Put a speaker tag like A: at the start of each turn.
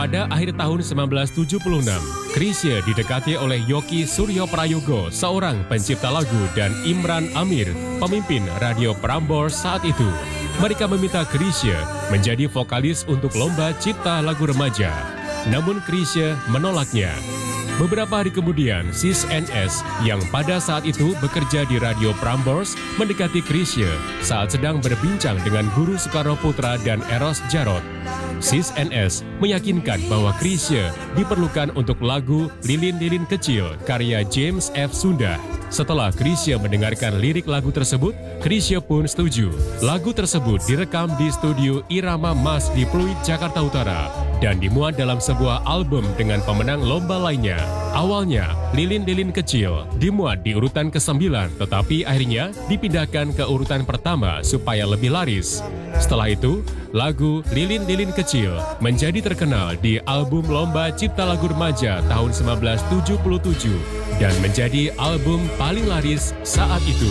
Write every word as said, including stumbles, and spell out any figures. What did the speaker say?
A: Pada akhir tahun sembilan belas tujuh puluh enam, Chrisye didekati oleh Yoki Suryo Prayogo, seorang pencipta lagu, dan Imran Amir, pemimpin Radio Prambors saat itu. Mereka meminta Chrisye menjadi vokalis untuk lomba cipta lagu remaja. Namun Chrisye menolaknya. Beberapa hari kemudian, Sis N S yang pada saat itu bekerja di Radio Prambors mendekati Chrisye saat sedang berbincang dengan Guru Soekarno Putra dan Eros Djarot. Sis N S meyakinkan bahwa Chrisye diperlukan untuk lagu Lilin-Lilin Kecil karya James F. Sunda. Setelah Chrisye mendengarkan lirik lagu tersebut, Chrisye pun setuju. Lagu tersebut direkam di studio Irama Mas di Pluit, Jakarta Utara, dan dimuat dalam sebuah album dengan pemenang lomba lainnya. Awalnya, Lilin-Lilin Kecil dimuat di urutan kesembilan, tetapi akhirnya dipindahkan ke urutan pertama supaya lebih laris. Setelah itu, lagu Lilin-Lilin Kecil menjadi terkenal di album Lomba Cipta Lagu Remaja tahun sembilan belas tujuh puluh tujuh dan menjadi album paling laris saat itu.